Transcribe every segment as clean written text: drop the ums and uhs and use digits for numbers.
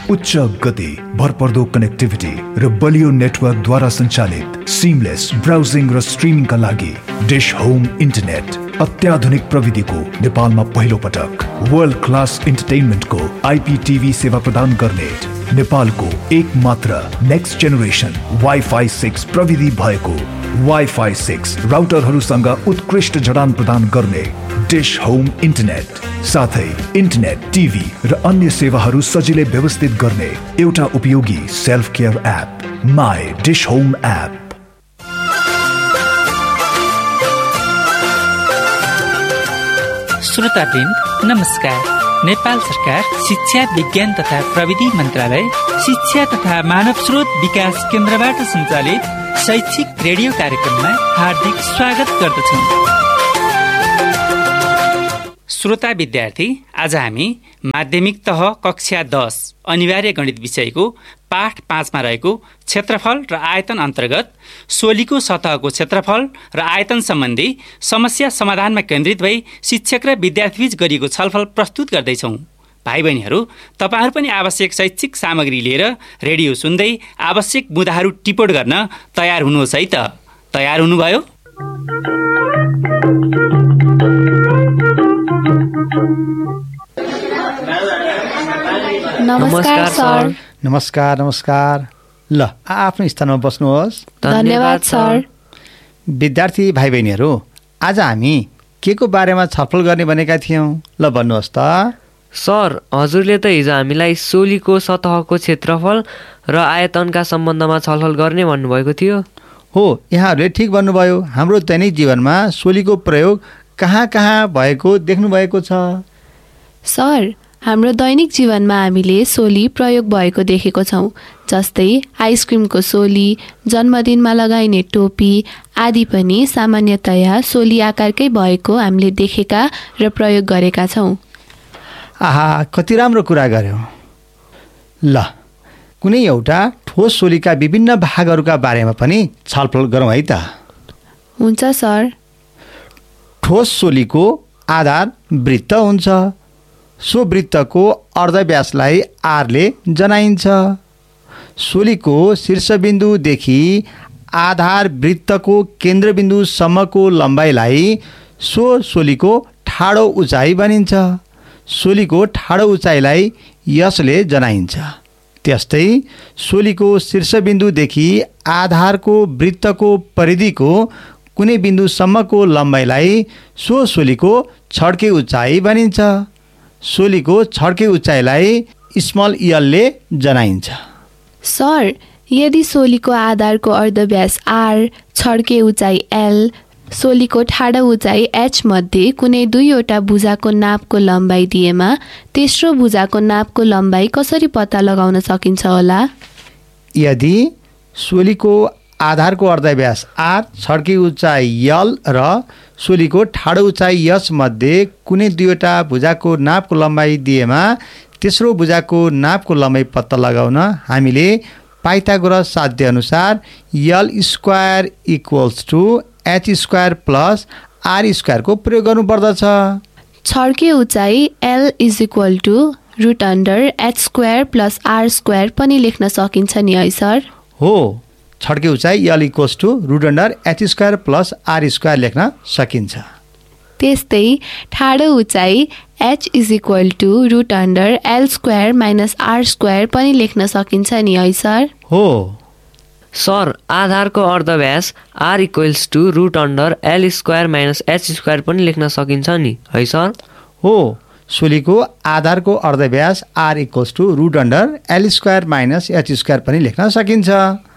उच्च गति, भरपर्दो कनेक्टिभिटी र बलियो नेटवर्कद्वारा सञ्चालित सिमलेस ब्राउजिङ र स्ट्रिमिङका लागि डिश होम इन्टरनेट अत्याधुनिक प्रविधिको नेपालमा पहिलो पटक वर्ल्ड क्लास इन्टरटेनमेन्टको IPTV सेवा प्रदान गर्ने नेपालको एक मात्र नेक्स्ट जेनेरेसन वाइफाई 6 प्रविधि भएको वाइफाई 6 राउटरहरूसँग उत्कृष्ट जडान प्रदान गर्ने डिश होम इन्टरनेट साथै इन्टरनेट, टिभी र अन्य सेवाहरू सजिलै व्यवस्थित गर्ने एउटा उपयोगी self care app my dish home app. श्रोतावृन्द नमस्कार। नेपाल सरकार शिक्षा विज्ञान तथा प्रविधि मन्त्रालय शिक्षा तथा मानव स्रोत विकास केन्द्रबाट सञ्चालित शैक्षिक रेडियो कार्यक्रममा हार्दिक स्वागत गर्दछौँ। श्रोता विद्यार्थी, आज हामी माध्यमिक तह कक्षा 10 अनिवार्य गणित विषयको पाठ 5 मा रहेको क्षेत्रफल र आयतन अन्तर्गत सोलीको सतहको क्षेत्रफल र आयतन सम्बन्धी समस्या समाधानमा केन्द्रित भई शिक्षक र विद्यार्थीबीच गरिएको छलफल प्रस्तुत गर्दैछौँ। भाइ बहिनीहरू, तपाईहरू पनि आवश्यक शैक्षिक सामग्री लिएर रेडियो सुन्दै आवश्यक मुद्दाहरू टिपोट गर्न तयार हुनुहोस् है त। तयार हुनुभयो? नमस्कार सर। नमस्कार। ल, आफ्नो स्थानमा बस्नुहोस्। धन्यवाद सर। विद्यार्थी भाइ बहिनीहरू, आज हामी के को बारेमा छलफल गर्ने भनेका थियौँ? ल भन्नुहोस् त। सर, हजुरले त हिजो हामीलाई सोलीको सतहको क्षेत्रफल र आयतनका सम्बन्धमा छलफल गर्ने भन्नुभएको थियो। हो, यहाँहरूले ठिक भन्नुभयो। हाम्रो दैनिक जीवनमा सोलीको प्रयोग कहाँ कहाँ भएको देख्नुभएको छ? सर, हाम्रो दैनिक जीवनमा हामीले सोली प्रयोग भएको देखेको छौँ। जस्तै आइसक्रिमको सोली, जन्मदिनमा लगाइने टोपी आदि पनि सामान्यतया सोली आकारकै भएको हामीले देखेका र प्रयोग गरेका छौँ। आहा, कति राम्रो कुरा गर्यौ। ल, कुनै एउटा ठोस सोलीका विभिन्न भागहरूका बारेमा पनि छलफल गरौँ है त। हुन्छ सर। ठोस सोलीको आधार वृत्त हुन्छ। सो वृत्तको अर्धव्यासलाई आरले जनाइन्छ। सोलीको शीर्षबिन्दुदेखि आधार वृत्तको केन्द्रबिन्दुसम्मको लम्बाइलाई सो सोलीको ठाडो उचाइ भनिन्छ। सोलीको ठाडो उचाइलाई यसले जनाइन्छ। त्यस्तै सोलीको शीर्षबिन्दुदेखि आधारको वृत्तको परिधिको कुनै बिन्दुसम्मको लम्बाइलाई सो सोलीको छड्के उचाइ भनिन्छ। सोलीको छड्के उचाइलाई स्मल एलले जनाइन्छ। सर, यदि सोलीको आधारको अर्धव्यास आर, छड्के उचाइ एल, सोलीको ठाडो उचाइ एच मध्ये कुनै दुईवटा भुजाको नापको लम्बाइ दिएमा तेस्रो भुजाको नापको लम्बाइ कसरी पत्ता लगाउन सकिन्छ होला? यदि सोलीको आधारको अर्धव्यास आर, छड्के उचाइ यल र सोलीको ठाडो उचाइ यस मध्ये कुनै दुईवटा भुजाको नापको लम्बाइ दिएमा तेस्रो भुजाको नापको लम्बाइ पत्ता लगाउन हामीले पाइथागोरस साध्य अनुसार यल square equals to H square plus are स्क्वायरको प्रयोग गर्नुपर्दछ। छड्के उचाइ L is equal to root under H square plus are square पनि लेख्न सकिन्छ नि है सर? हो, छड्के उचाइ यल equals to root under H square plus are square लेख्न सकिन्छ। त्यस्तै ठाडो उचाइ H is equal to root under L square minus are square पनि लेख्न सकिन्छ नि है सर? हो सर, आधारको अर्धव्यास are equals to root under L square minus H square पनि लेख्न सकिन्छ नि है सर? हो, सोलीको आधारको अर्धव्यास are equals to root under L square minus H square पनि लेख्न सकिन्छ।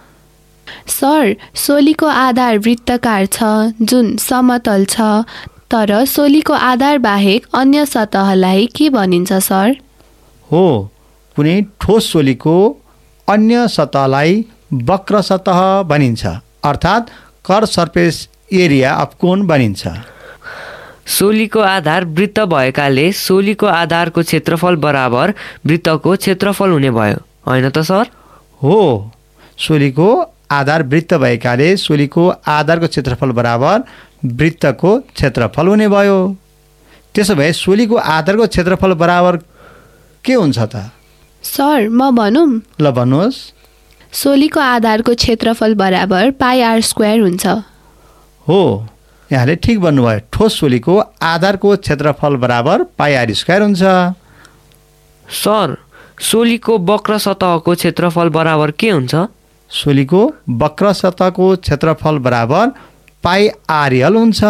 सर, सोलीको आधार वृत्ताकार छ जुन समतल छ, तर सोलीको आधार बाहेक अन्य सतहलाई के भनिन्छ सर? हो, कुनै ठोस सोलीको अन्य सतहलाई वक्र सतह भनिन्छ, अर्थात् कर्व सर्फेस एरिया अफ कोन भनिन्छ। सोलीको आधार वृत्त भएकाले सोलीको आधारको क्षेत्रफल बराबर वृत्तको क्षेत्रफल हुने भयो, होइन त सर? हो, सोलीको आधार वृत्त भएकाले सोलीको आधारको क्षेत्रफल बराबर वृत्तको क्षेत्रफल हुने भयो। त्यसो भए सोलीको आधारको क्षेत्रफल बराबर के हुन्छ त? सर म भनौँ? ल भन्नुहोस्। सोलीको आधारको क्षेत्रफल बराबर पाई आर स्क्वायर हुन्छ। हो, यहाँले ठिक भन्नुभयो। ठोस सोलीको आधारको क्षेत्रफल बराबर पाई आर स्क्वायर हुन्छ। सर सोलीको वक्र सतहको क्षेत्रफल बराबर के हुन्छ? सोलीको वक्र सतहको क्षेत्रफल बराबर पाई आरएल हुन्छ।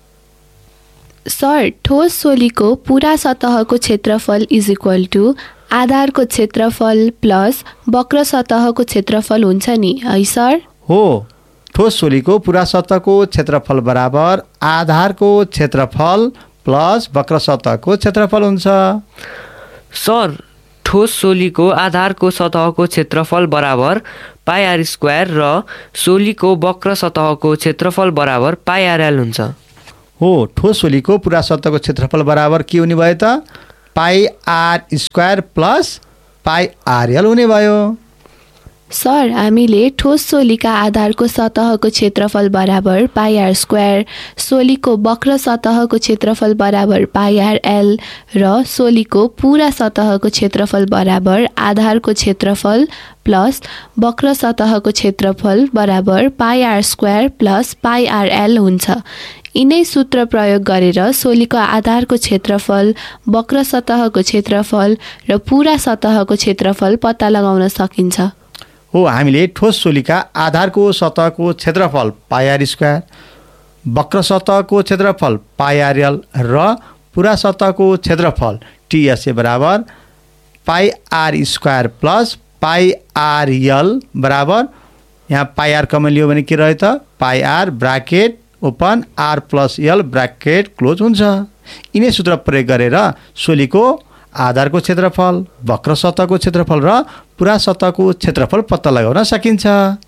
सर ठोस सोलीको पूरा सतहको क्षेत्रफल इज इक्वल टु आधारको क्षेत्रफल प्लस वक्र सतहको क्षेत्रफल हुन्छ नि, है सर? हो, ठोस सोलीको पूरा सतहको क्षेत्रफल बराबर आधारको क्षेत्रफल प्लस वक्र सतहको क्षेत्रफल हुन्छ। सर ठोस सोलीको आधारको सतहको क्षेत्रफल बराबर पाई आर स्क्वायर र सोलीको वक्र सतहको क्षेत्रफल बराबर पाई आरएल हुन्छ। हो, ठोस सोलीको पूरा सतहको क्षेत्रफल बराबर के हुने भयो त? पाई are square plus pi RL हुने भयो। सर हामीले ठोस सोलीका आधारको सतहको क्षेत्रफल बराबर पाई आर स्क्वायर, सोलीको वक्र सतहको क्षेत्रफल बराबर पाई आर एल र सोलीको पूरा सतहको क्षेत्रफल बराबर आधारको क्षेत्रफल प्लस वक्र सतहको क्षेत्रफल बराबर पाई are square plus pi R L हुन्छ। यिनै सूत्र प्रयोग गरेर सोलीको आधारको क्षेत्रफल, वक्र सतहको क्षेत्रफल र पूरा सतहको क्षेत्रफल पत्ता लगाउन सकिन्छ। हो, हामीले ठोस सोलीका आधारको सतहको क्षेत्रफल पाई आर स्क्वायर, वक्र सतहको क्षेत्रफल पाई आर एल र पूरा सतहको क्षेत्रफल टिएसए बराबर पाई are square plus pi R L बराबर, यहाँ पाई आर कमन लियो भने के रह्यो त? पाई are bracket open are plus L bracket close हुन्छ। यिनै सूत्र प्रयोग गरेर सोलीको आधारको क्षेत्रफल, वक्र सतहको क्षेत्रफल र पूरा सतहको क्षेत्रफल पत्ता लगाउन सकिन्छ।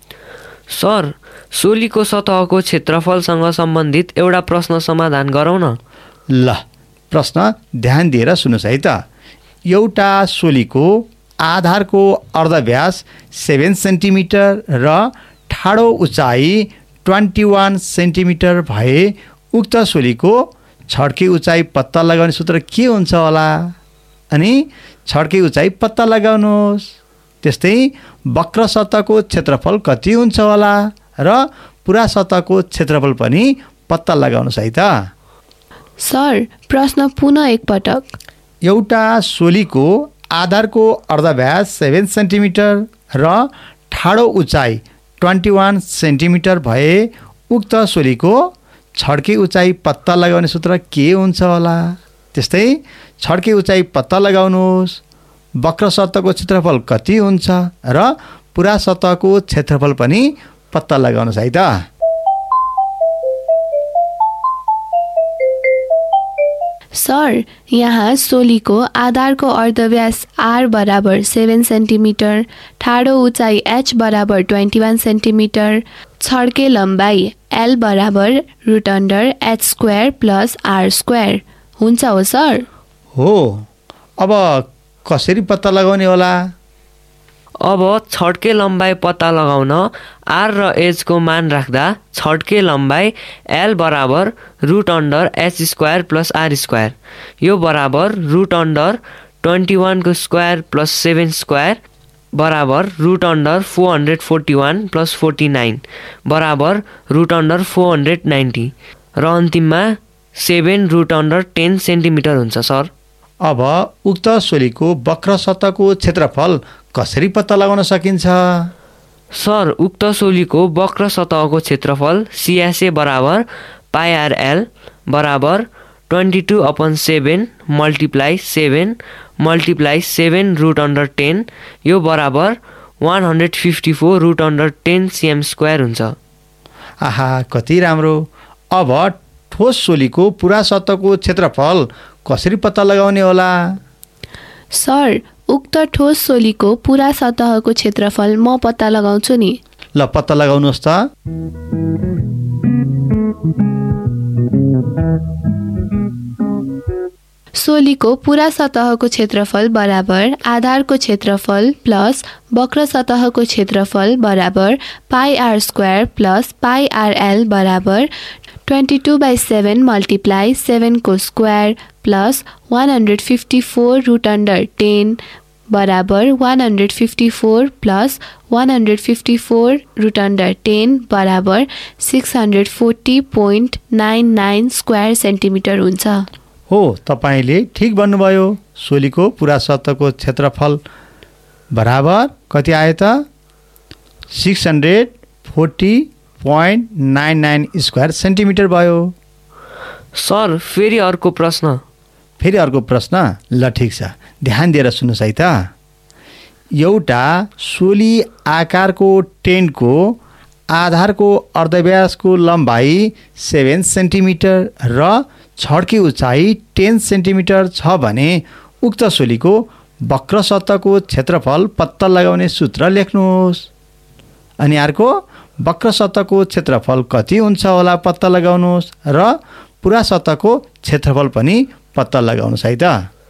सर सोलीको सतहको क्षेत्रफलसँग सम्बन्धित एउटा प्रश्न समाधान गरौँ न। ल, प्रश्न ध्यान दिएर सुन्नुहोस् है त। एउटा सोलीको आधारको अर्धव्यास 7 सेन्टिमिटर र ठाडो उचाइ 21 सेन्टिमिटर भए उक्त सोलीको छड्के उचाइ पत्ता लगाउने सूत्र के हुन्छ होला? अनि छड्के उचाइ पत्ता लगाउनुहोस्। त्यस्तै वक्र सतहको क्षेत्रफल कति हुन्छ होला र पूरा सतहको क्षेत्रफल पनि पत्ता लगाउनुहोस् है त। सर प्रश्न पुनः एकपटक। एउटा सोलीको आधारको अर्धव्यास 7 सेन्टिमिटर र ठाडो उचाइ 21 सेन्टिमिटर भए उक्त सोलीको छड्के उचाइ पत्ता लगाउने सूत्र के हुन्छ होला? त्यस्तै छड्के उचाइ पत्ता लगाउनुहोस्। वक्र सतहको क्षेत्रफल कति हुन्छ र पूरा सतहको क्षेत्रफल पनि पत्ता लगाउनुहोस् है त। सर यहाँ सोलीको आधारको अर्धव्यास आर बराबर 7 सेन्टिमिटर, ठाडो उचाइ एच बराबर 21 सेन्टिमिटर, छड्के लम्बाइ एल बराबर root under H square plus are square हुन्छ हो सर? हो, अब कसरी पत्ता लगाउने होला? अब छड्के लम्बाइ पत्ता लगाउन आर र एचको मान राख्दा छड्के लम्बाइ एल बराबर root under H square plus are square, यो बराबर रुट अन्डर 21 को स्क्वायर प्लस 7 स्क्वायर बराबर रुट अन्डर 441 प्लस 49 बराबर रुट अन्डर 490 र अन्तिममा 7 रुट अन्डर 10 सेन्टिमिटर हुन्छ सर। अब उक्त सोलीको वक्र सतहको क्षेत्रफल कसरी पत्ता लगाउन सकिन्छ? सर उक्त सोलीको वक्र सतहको क्षेत्रफल सिएसए बराबर पाई आर एल बराबर 22/7 मल्टिप्लाई 7 मल्टिप्लाई 7 रुट अन्डर 10, यो बराबर 154 रुट अन्डर 10 सिएम स्क्वायर हुन्छ। आहा, कति राम्रो। अब ठोस सोलीको पूरा सतहको क्षेत्रफल कसरी पत्ता लगाउने होला? सर उक्त ठोस सोलीको पूरा सतहको क्षेत्रफल म पत्ता लगाउँछु नि। ल पत्ता लगाउनुहोस् त। सोलीको पूरा सतहको क्षेत्रफल बराबर आधारको क्षेत्रफल प्लस वक्र सतहको क्षेत्रफल बराबर पाई are square plus pi R L बराबर 22/7 मल्टिप्लाई 7 को स्क्वायर प्लस 154 रुट अन्डर 10 बराबर 154 प्लस 154 रुट अन्डर 10 बराबर 640.99 स्क्वायर सेन्टिमिटर हुन्छ। हो, तपाईँले ठिक भन्नुभयो। सोलीको पुरा सतहको क्षेत्रफल बराबर कति आयो त? 640.99 स्क्वायर सेन्टिमिटर भयो। सर फेरि अर्को प्रश्न। ल ठिक छ, ध्यान दिएर सुन्नुहोस् है त। एउटा सोली आकारको टेन्टको आधारको अर्धव्यासको लम्बाइ 7 सेन्टिमिटर र छड्के उचाइ 10 सेन्टिमिटर छ भने उक्त सोलीको वक्र सतहको क्षेत्रफल पत्ता लगाउने सूत्र लेख्नुहोस्। अनि अर्को वक्र सतहको क्षेत्रफल कति हुन्छ होला पत्ता लगाउनुहोस् र पुरा सतहको क्षेत्रफल पनि पत्ता लगाउनुहोस् है त।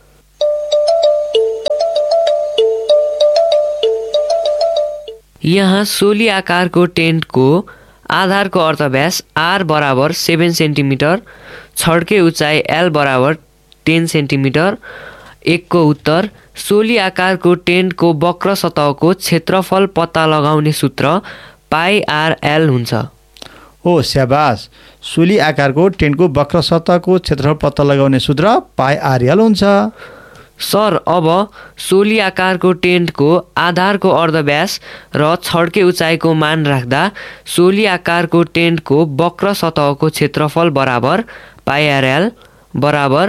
यहाँ सोली आकारको टेन्टको आधारको अर्धव्यास R बराबर 7 सेन्टिमिटर, छड्के उचाइ L बराबर 10 सेन्टिमिटर। एकको उत्तर सोली आकारको टेन्टको वक्र सतहको क्षेत्रफल पत्ता लगाउने सूत्र πRL हुन्छ। ओ स्याबास, सोली आकारको टेन्टको वक्र सतहको क्षेत्रफल पत्ता लगाउने सूत्र πRL हुन्छ। सर अब सोली आकारको टेन्टको आधारको अर्धव्यास र छड्के उचाइको मान राख्दा सोली आकारको टेन्टको वक्र सतहको क्षेत्रफल बराबर πRL बराबर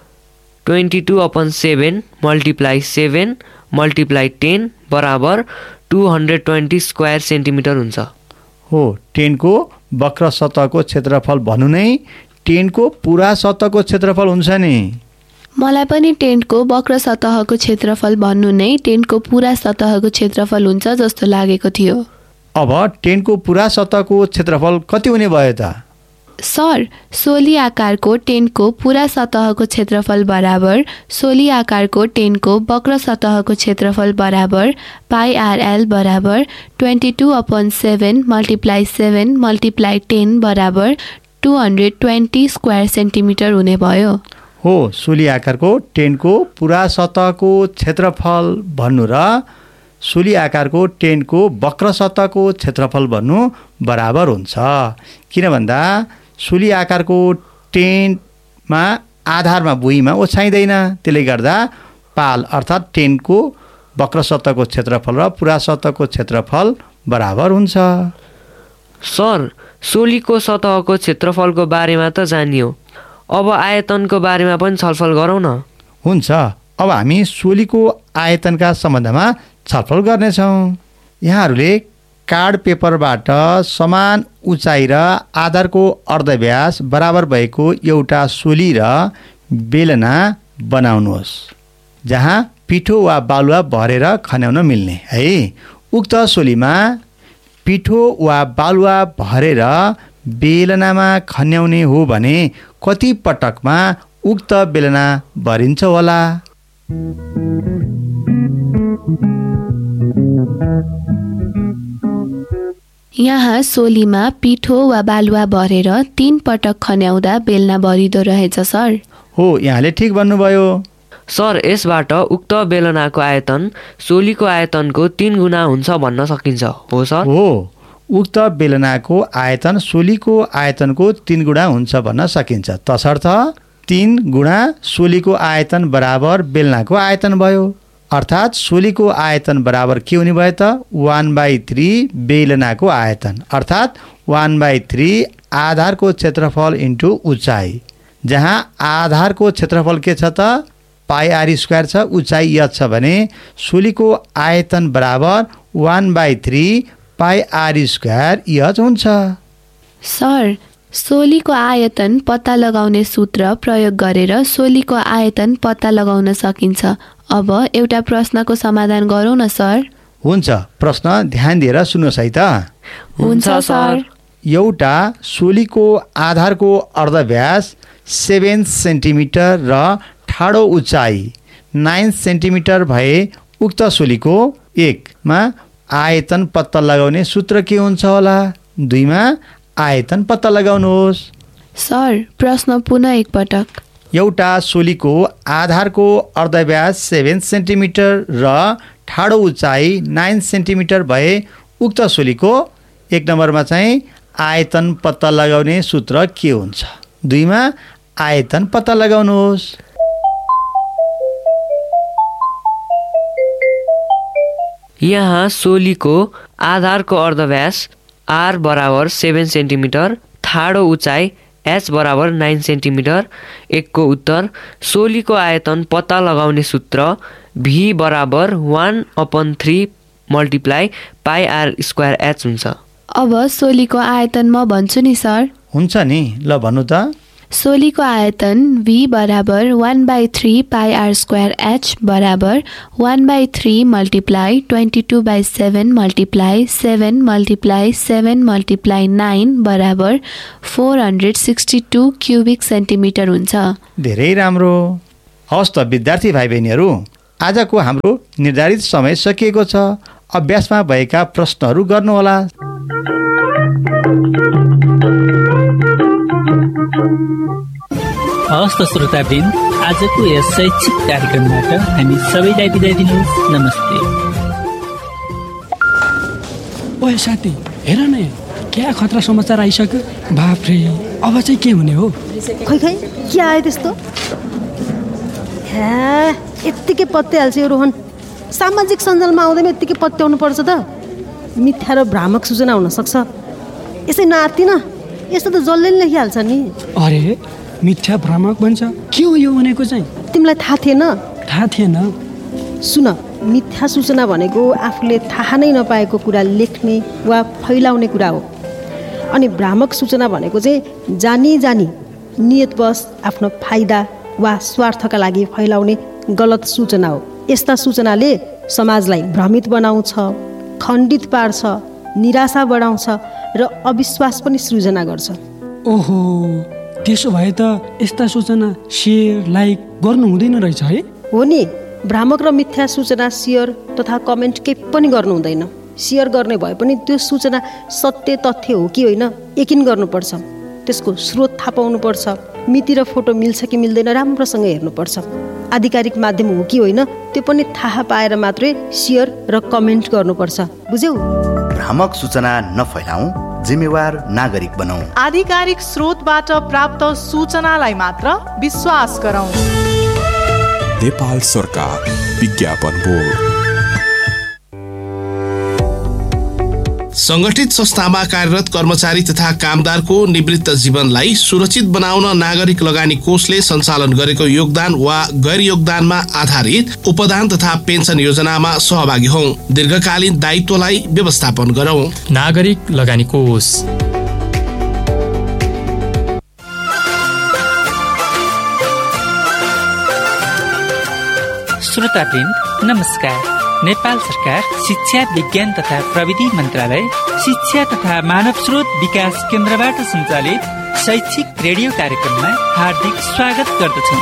22/7 मल्टिप्लाई 7 मल्टिप्लाई 10 बराबर 220 स्क्वायर सेन्टिमिटर हुन्छ। हो, टेन्टको वक्र सतहको क्षेत्रफल भन्नु नै टेन्टको पुरा सतहको क्षेत्रफल हुन्छ नि। मलाई पनि टेन्टको वक्र सतहको क्षेत्रफल भन्नु नै टेन्टको पुरा सतहको क्षेत्रफल हुन्छ जस्तो लागेको थियो। अब टेन्टको पुरा सतहको क्षेत्रफल कति हुने भयो त? सर, सोली आकारको टेन्टको पुरा सतहको क्षेत्रफल बराबर सोली आकारको टेन्टको वक्र सतहको क्षेत्रफल बराबर πRL बराबर 22/7 मल्टिप्लाई 7 मल्टिप्लाई 10 बराबर 220 स्क्वायर सेन्टिमिटर हुने भयो। हो, सोली आकारको टेन्टको पुरा सतहको क्षेत्रफल भन्नु र सोली आकारको टेन्टको वक्र सतहको क्षेत्रफल भन्नु बराबर हुन्छ। किन भन्दा सोली आकारको टेन्टमा आधारमा भुइँमा ओछ्याइँदैन, त्यसले गर्दा पाल अर्थात् टेन्टको वक्र सतहको क्षेत्रफल र पुरा सतहको क्षेत्रफल बराबर हुन्छ। सर, सोलीको सतहको क्षेत्रफलको बारेमा त जानियो, अब आयतनको बारेमा पनि छलफल गरौँ न। हुन्छ, अब हामी सोलीको आयतनका सम्बन्धमा छलफल गर्नेछौँ। यहाँहरूले कार्ड पेपरबाट समान उचाइ र आधारको अर्धव्यास बराबर भएको एउटा सोली र बेलना बनाउनुहोस् जहाँ पिठो वा बालुवा भरेर खन्याउन मिल्ने है। उक्त सोलीमा पिठो वा बालुवा भरेर बेलनामा खन्याउने हो भने कति पटकमा उक्त बेलना भरिन्छ होला? यहाँ सोलीमा पिठो वा बालुवा भरेर 3 पटक खन्याउँदा बेलना भरिदो रहेछ सर। हो, यहाँले ठिक भन्नुभयो। सर, यसबाट उक्त बेलनाको आयतन सोलीको आयतनको 3 गुणा हुन्छ भन्न सकिन्छ हो सर? हो, उक्त बेलनाको आयतन सोलीको आयतनको 3 गुणा हुन्छ भन्न सकिन्छ। तसर्थ 3 गुणा सोलीको आयतन बराबर बेलनाको आयतन भयो। अर्थात् सोलीको आयतन बराबर के हुने भयो त? 1/3 बेलनाको आयतन अर्थात् 1/3 आधारको क्षेत्रफल इन्टु उचाइ, जहाँ आधारको क्षेत्रफल के छ त? πR² छ, उचाइ h छ भने सोलीको आयतन बराबर 1/3 πR² h हुन्छ। सर, सोलीको आयतन पत्ता लगाउने सूत्र प्रयोग गरेर सोलीको आयतन पत्ता लगाउन सकिन्छ। अब एउटा प्रश्नको समाधान गरौँ न सर। हुन्छ, प्रश्न ध्यान दिएर सुन्नुहोस् है त। हुन्छ सर। एउटा सोलीको आधारको अर्धव्यास 7 सेन्टिमिटर र ठाडो उचाइ 9 सेन्टिमिटर भए उक्त सोलीको 1 मा आयतन पत्ता लगाउने सूत्र के हुन्छ होला? 2 मा आयतन पत्ता लगाउनुहोस्। सर, प्रश्न पुनः एकपटक। एउटा सोलीको आधारको अर्धव्यास 7 सेन्टिमिटर र ठाडो उचाइ 9 सेन्टिमिटर भए उक्त सोलीको 1 नम्बरमा चाहिँ आयतन पत्ता लगाउने सूत्र के हुन्छ? 2 मा आयतन पत्ता लगाउनुहोस्। यहाँ सोलीको आधारको अर्धव्यास r बराबर 7 सेन्टिमिटर, ठाडो उचाइ h बराबर 9 सेन्टिमिटर। 1 को उत्तर सोलीको आयतन पत्ता लगाउने सूत्र v बराबर 1/3 मल्टिप्लाई पाई r स्क्वायर h हुन्छ। अब सोलीको आयतन म भन्छु नि सर। हुन्छ नि, ल भन्नु त। सोलीको आयतन v बराबर 1/3 पाई r स्क्वायर h बराबर 1/3 मल्टिप्लाई 22/7 मल्टिप्लाई 7 मल्टिप्लाई 7 मल्टिप्लाई 9 बराबर 462 क्युबिक सेन्टिमिटर हुन्छ। धेरै राम्रो। हवस् त विद्यार्थी भाइ बहिनीहरू, आजको हाम्रो निर्धारित समय सकिएको छ। अभ्यासमा भएका प्रश्नहरू गर्नुहोला। हवस् त श्रोतावृन्द, आजको यस शैक्षिक कार्यक्रमबाट हामी सबैलाई बिदा दिनुहोस्। नमस्ते। ओए साथी, हेर न, क्या खतरा समाचार आइसक्यो। बाफ्रे, अब चाहिँ के हुने हो? खै के आयो त्यस्तो? यत्तिकै पत्याइहाल्छ यो रोहन। सामाजिक सञ्जालमा आउँदैन यत्तिकै पत्याउनु पर्छ त। मिथ्या र भ्रामक सूचना हुनसक्छ। यसै नआत्तिन, यस्तो त जसले नि लेखिहाल्छ नि। अरे मिथ्या भ्रामक भन्छ, के हो यो भनेको चाहिँ? तिमीलाई थाहा थिएन? थाहा थिएन। सुन, मिथ्या सूचना भनेको आफूले थाहा नै नपाएको कुरा लेख्ने वा फैलाउने कुरा हो। अनि भ्रामक सूचना भनेको चाहिँ जानी जानी नियतवश आफ्नो फाइदा वा स्वार्थका लागि फैलाउने गलत सूचना हो। यस्ता सूचनाले समाजलाई भ्रमित बनाउँछ, खण्डित पार्छ, निराशा बढाउँछ र अविश्वास पनि सृजना गर्छ। ओहो, त्यसो भए त यस्ता सूचना सेयर लाइक गर्नु हुँदैन रहेछ है? हो नि, भ्रामक र मिथ्या सूचना सेयर तथा कमेन्ट केही पनि गर्नु हुँदैन। सेयर गर्ने भए पनि त्यो सूचना सत्य तथ्य हो कि होइन यकिन गर्नुपर्छ। त्यसको स्रोत थाहा पाउनुपर्छ। मिति र फोटो मिल्छ कि मिल्दैन राम्रोसँग हेर्नुपर्छ। आधिकारिक माध्यम हो कि होइन त्यो पनि थाहा पाएर मात्रै सेयर र कमेन्ट गर्नुपर्छ। बुझ्यौ? भ्रामक सूचना नफैलाऊ, जिम्मेवार नागरिक बनाऊ। आधिकारिक स्रोतबाट प्राप्त सूचनालाई मात्र विश्वास गरौँ। नेपाल सरकार विज्ञापन बोर्ड। संगठित संस्थामा कार्यरत कर्मचारी तथा कामदारको निवृत्त जीवनलाई सुरक्षित बनाउन नागरिक लगानी कोषले सञ्चालन गरेको योगदान वा गैर योगदानमा आधारित उपदान तथा पेन्सन योजनामा सहभागी हौं। दीर्घकालीन दायित्वलाई व्यवस्थापन गरौं। नागरिक लगानी कोष। श्रोतावृन्द नमस्कार। नेपाल सरकार शिक्षा विज्ञान तथा प्रविधि मन्त्रालय शिक्षा तथा मानव स्रोत विकास केन्द्रबाट सञ्चालित शैक्षिक रेडियो कार्यक्रममा हार्दिक स्वागत गर्दछौँ।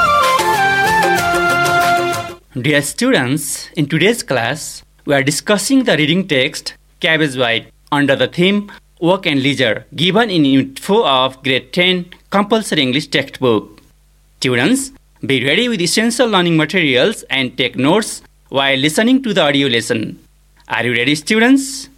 Dear students, in today's class we are discussing the reading text Cabbage White under the theme Work and Leisure given in Unit 4 of Grade 10 Compulsory English Textbook. Students, be ready with essential learning materials and take notes while listening to the audio lesson. Are you ready, students?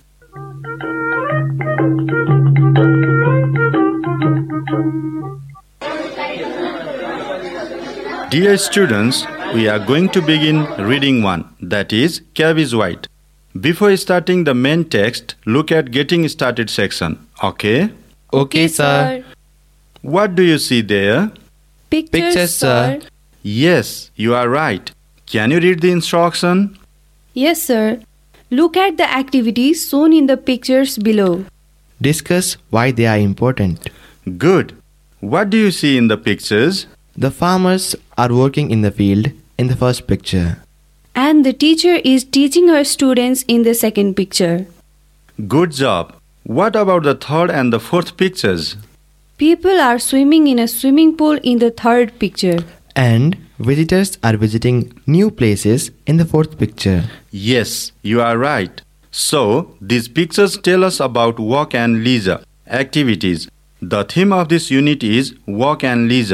Dear students, we are going to begin reading 1, that is Cabbage White. Before starting the main text, look at Getting Started section. Okay? Okay, sir. What do you see there? Pictures, sir. Yes, you are right. Can you read the instruction? Yes, sir. Look at the activities shown in the pictures below. Discuss why they are important. Good. What do you see in the pictures? The farmers are working in the field in the first picture. And the teacher is teaching her students in the second picture. Good job. What about the third and the fourth pictures? People are swimming in a swimming pool in the third picture. And visitors are visiting new places in the fourth picture. Yes, you are right. So, these pictures tell us about work and leisure activities. The theme of this unit is work and leisure.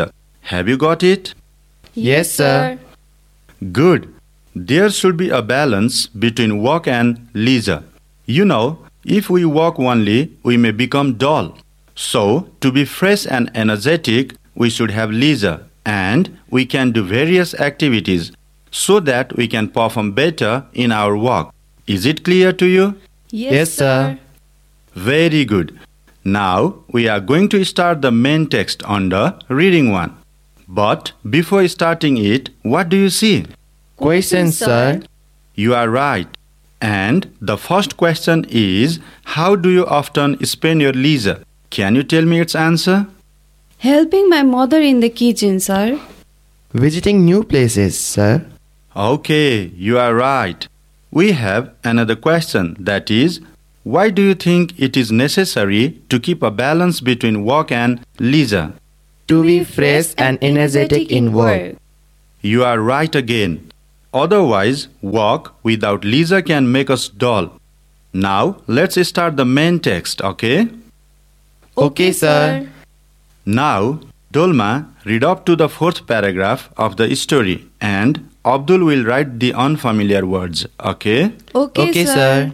Have you got it? Yes, sir. Good. There should be a balance between work and leisure. You know, if we work only, we may become dull. So, to be fresh and energetic, we should have leisure, and we can do various activities so that we can perform better in our work. Is it clear to you? Yes, sir. Very good. Now, we are going to start the main text under Reading 1. But before starting it, what do you see? Questions, sir. You are right. And the first question is, how do you often spend your leisure? Can you tell me its answer? Helping my mother in the kitchen, sir. Visiting new places, sir. Okay, you are right. We have another question, that is, why do you think it is necessary to keep a balance between work and leisure? To be fresh and energetic in work. You are right again. Otherwise, work without leisure can make us dull. Now, let's start the main text, okay? Okay, sir. Now, Dolma, read up to the 4th paragraph of the story and Abdul will write the unfamiliar words, okay? Okay, sir.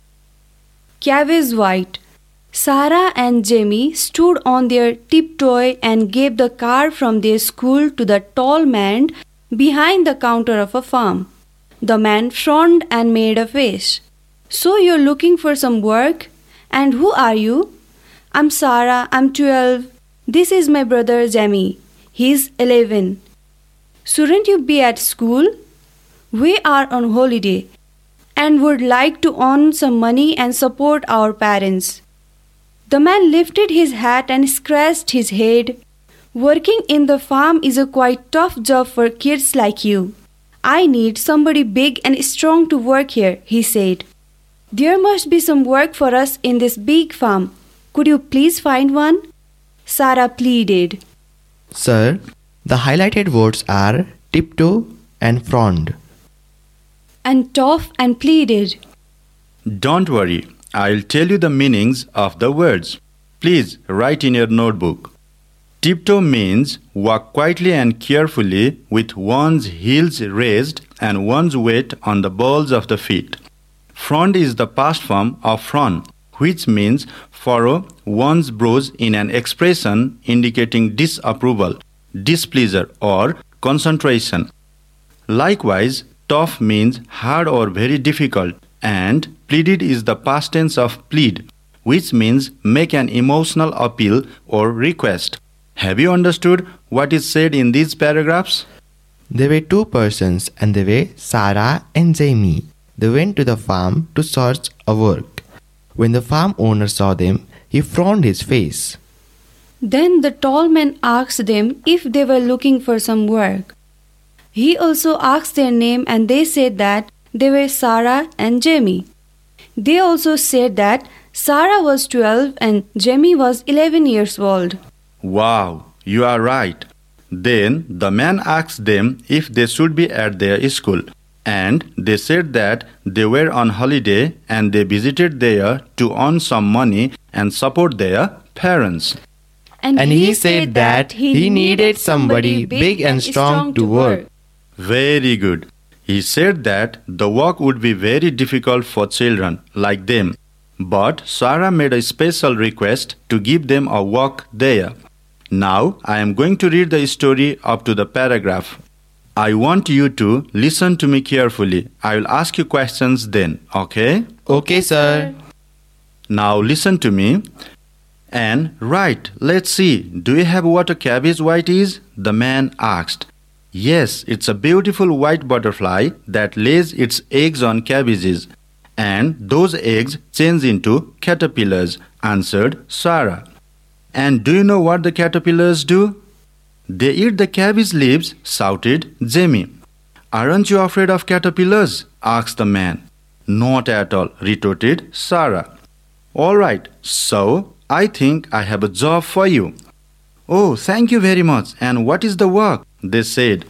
Cabbage white. Sarah and Jamie stood on their tiptoe and gave the card from their school to the tall man behind the counter of a farm. The man frowned and made a face. So you're looking for some work? And who are you? I'm Sarah, I'm 12. This is my brother Jamie. He's 11. Shouldn't you be at school? We are on holiday and would like to earn some money and support our parents. The man lifted his hat and scratched his head. Working in the farm is a quite tough job for kids like you. I need somebody big and strong to work here, he said. There must be some work for us in this big farm. Could you please find one? Sarah pleaded. Sir, the highlighted words are tiptoe and frond. And tough and pleaded. Don't worry, I'll tell you the meanings of the words. Please write in your notebook. Tiptoe means walk quietly and carefully with one's heels raised and one's weight on the balls of the feet. Frond is the past form of frown, which means furrow one's brows in an expression indicating disapproval, displeasure, or concentration. Likewise, tough means hard or very difficult, and pleaded is the past tense of plead, which means make an emotional appeal or request. Have you understood what is said in these paragraphs? There were two persons, and they were Sarah and Jamie. They went to the farm to search a work. When the farm owner saw them, he frowned his face. Then the tall man asked them if they were looking for some work. He also asked their name and they said that they were Sarah and Jamie. They also said that Sarah was 12 and Jamie was 11 years old. Wow, you are right. Then the man asked them if they should be at their school, and they said that they were on holiday and they visited there to earn some money and support their parents. And he said that he needed somebody big and strong to work. Very good. He said that the work would be very difficult for children like them, but Sarah made a special request to give them a work there. Now I am going to read the story up to the paragraph. I want you to listen to me carefully. I will ask you questions then, okay? Okay, sir. Now listen to me. And right, let's see. Do you have what a cabbage white is? The man asked. Yes, it's a beautiful white butterfly that lays its eggs on cabbages. And those eggs change into caterpillars, answered Sarah. And do you know what the caterpillars do? They eat the cabbage leaves, shouted Jamie. Aren't you afraid of caterpillars? Asked the man. Not at all, retorted Sarah. All right, so I think I have a job for you. Oh, thank you very much. And what is the work? They said.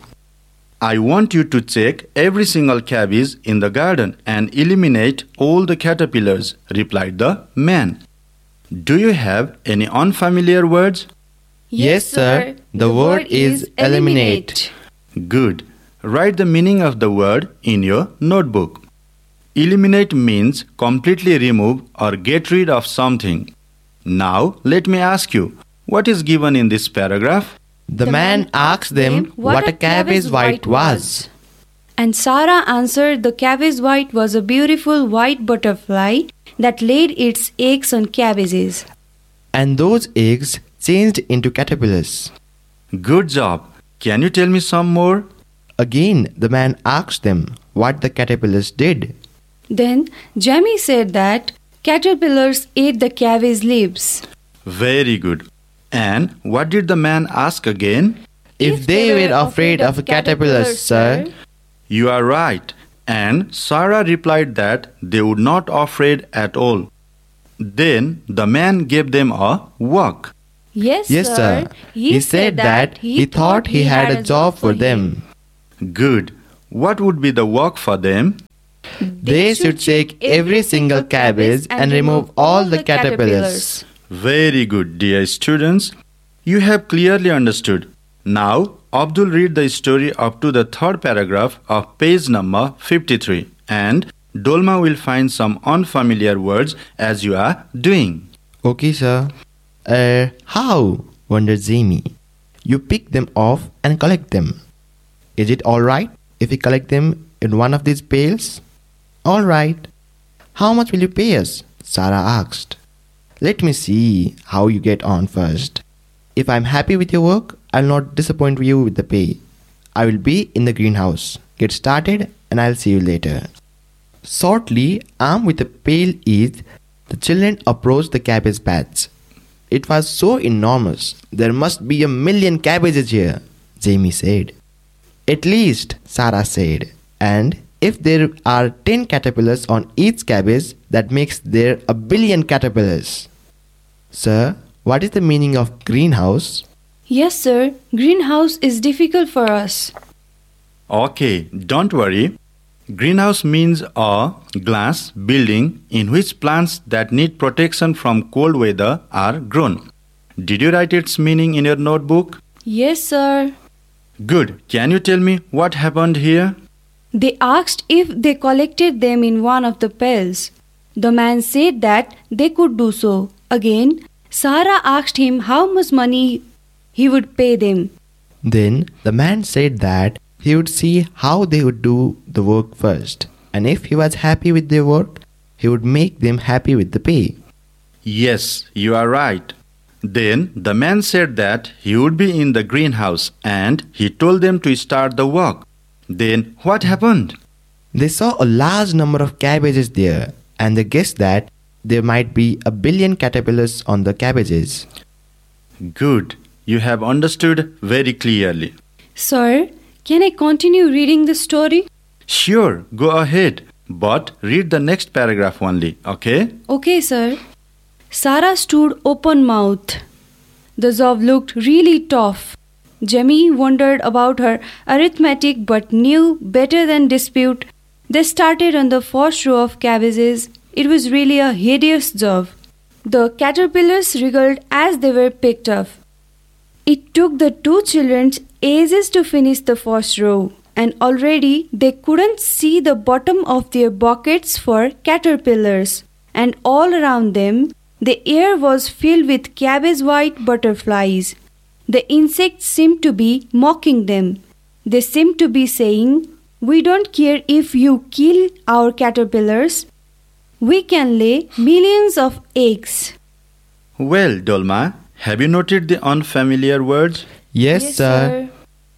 I want you to check every single cabbage in the garden and eliminate all the caterpillars, replied the man. Do you have any unfamiliar words? Yes, sir. The word is eliminate. Good. Write the meaning of the word in your notebook. Eliminate means completely remove or get rid of something. Now, let me ask you, what is given in this paragraph? The man asked them what a cabbage white was. And Sarah answered the cabbage white was a beautiful white butterfly that laid its eggs on cabbages. And those eggs changed into caterpillars. Good job. Can you tell me some more? Again, the man asked them what the caterpillars did. Then Jamie said that caterpillars ate the cabbage leaves. Very good. And what did the man ask again? If they were afraid of caterpillars, sir. You are right. And Sarah replied that they would not afraid at all. Then the man gave them a work. Yes, sir. He said that he thought he had a job for them. Good. What would be the work for them? They should take every single cabbage and remove all the caterpillars. Very good, dear students. You have clearly understood. Now, Abdul read the story up to the third paragraph of page number 53, and Dolma will find some unfamiliar words as you are doing. Okay, sir. How? Wondered Jamie. You pick them off and collect them. Is it all right if we collect them in one of these pails? All right. How much will you pay us? Sarah asked. Let me see how you get on first. If I'm happy with your work, I'll not disappoint you with the pay. I will be in the greenhouse. Get started and I'll see you later. Shortly, armed with a pail each, the children approached the cabbage patch. It was so enormous. There must be 1,000,000 cabbages here, Jamie said. At least, Sarah said. And if there are 10 caterpillars on each cabbage, that makes there 1,000,000,000 caterpillars. Sir, what is the meaning of greenhouse? Yes, sir. Greenhouse is difficult for us. Okay, don't worry. Greenhouse means a glass building in which plants that need protection from cold weather are grown. Did you write its meaning in your notebook? Yes, sir. Good. Can you tell me what happened here? They asked if they collected them in one of the pails. The man said that they could do so. Again, Sarah asked him how much money he would pay them. Then the man said that he would see how they would do the work first, and if he was happy with their work, he would make them happy with the pay. Yes, you are right. Then the man said that he would be in the greenhouse and he told them to start the work. Then what happened? They saw a large number of cabbages there, and they guessed that there might be 1,000,000,000 caterpillars on the cabbages. Good. You have understood very clearly. Sir, can I continue reading the story? Sure, go ahead. But read the next paragraph only, okay? Okay, sir. Sarah stood open-mouthed. The job looked really tough. Jamie wondered about her arithmetic but knew better than dispute. They started on the first row of cabbages. It was really a hideous job. The caterpillars wriggled as they were picked up. It took the two children ages to finish the first row, and already they couldn't see the bottom of their buckets for caterpillars. And all around them, the air was filled with cabbage white butterflies. The insects seemed to be mocking them. They seemed to be saying, "We don't care if you kill our caterpillars. We can lay millions of eggs." Well, Dolma, have you noted the unfamiliar words? Yes, sir.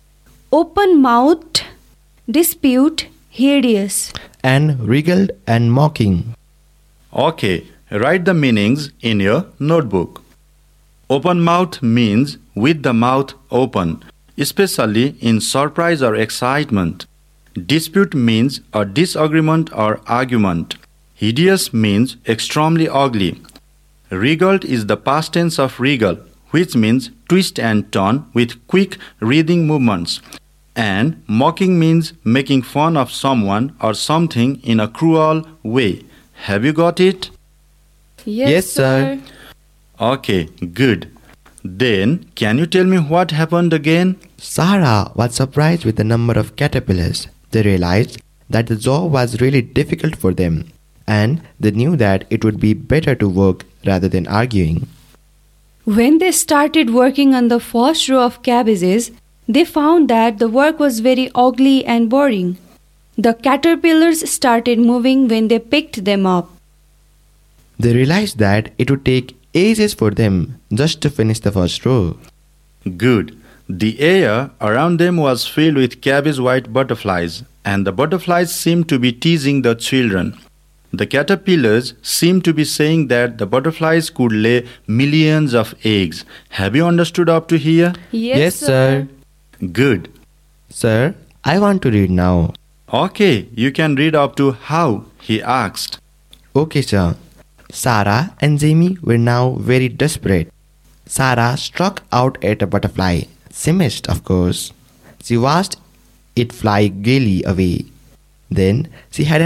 Open-mouthed, dispute, hideous. And wriggled and mocking. Okay, write the meanings in your notebook. Open mouth means with the mouth open, especially in surprise or excitement. Dispute means a disagreement or argument. Hideous means extremely ugly. Wriggled is the past tense of wriggle, which means twist and turn with quick writhing movements. And mocking means making fun of someone or something in a cruel way. Have you got it? Yes, sir. Okay, good. Then, can you tell me what happened again? Sarah was surprised with the number of caterpillars. They realized that the job was really difficult for them, and they knew that it would be better to work rather than arguing. When they started working on the first row of cabbages, they found that the work was very ugly and boring. The caterpillars started moving when they picked them up. They realized that it would take ages for them just to finish the first row. Good. The air around them was filled with cabbage white butterflies, and the butterflies seemed to be teasing the children. The caterpillars seemed to be saying that the butterflies could lay millions of eggs. Have you understood up to here? Yes, sir. Good. Sir, I want to read now. Okay, you can read up to how, he asked. Okay, sir. Sarah and Jamie were now very desperate. Sarah struck out at a butterfly. She missed, of course. She watched it fly gaily away. Then she had